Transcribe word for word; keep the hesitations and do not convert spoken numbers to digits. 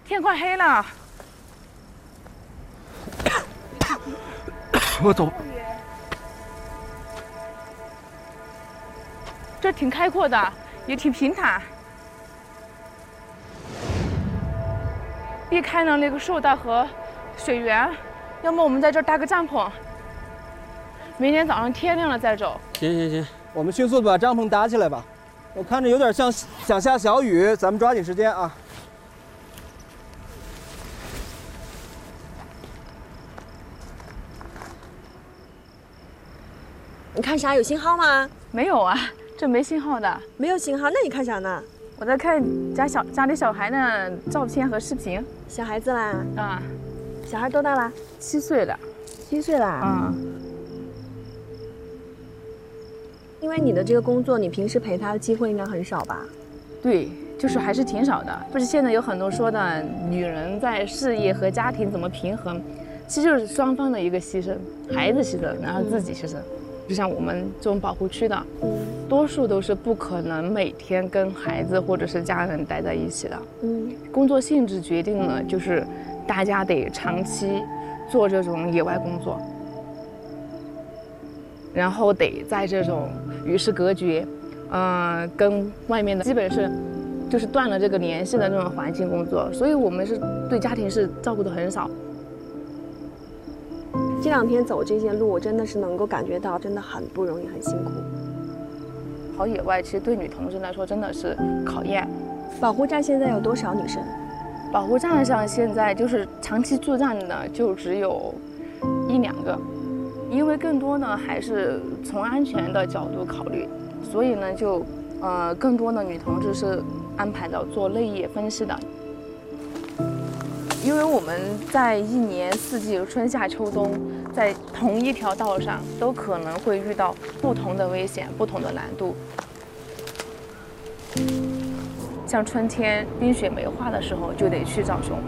天快黑了。 我走。 这挺开阔的，也挺平坦。避开了那个树袋和水源，要么我们在这儿搭个帐篷，明天早上天亮了再走。 行行行， 我们迅速的把帐篷搭起来吧。我看着有点像想下小雨，咱们抓紧时间啊。 你看啥？有信号吗？ 没有啊，这没信号的。 没有信号，那你看啥呢？ 我在看家小家里小孩的照片和视频。 小孩子啦？ 啊， 小孩多大啦？ 七岁了。 七岁啦？ 啊。 因为你的这个工作，你平时陪他的机会应该很少吧？ 对，就是还是挺少的。不是现在有很多说的，女人在事业和家庭怎么平衡，其实就是双方的一个牺牲，孩子牺牲，然后自己牺牲。就像我们这种保护区的， 嗯， 多数都是不可能每天跟孩子或者是家人待在一起的。 嗯， 工作性质决定了，就是大家得长期做这种野外工作，然后得在这种与世隔绝，嗯、呃，跟外面的基本是就是断了这个联系的那种环境工作，所以我们是对家庭是照顾的很少。 这两天走这些路，我真的是能够感觉到，真的很不容易，很辛苦。 跑野外其实对女同志来说真的是考验。 保护站现在有多少女生？ 保护站上现在就是长期驻站的就只有一两个，因为更多呢还是从安全的角度考虑，所以呢就呃更多的女同志是安排到做泪液分析的。因为我们在一年四季春夏秋冬，在同一条道上都可能会遇到不同的危险、不同的难度。像春天冰雪没化的时候，就得去找熊猫。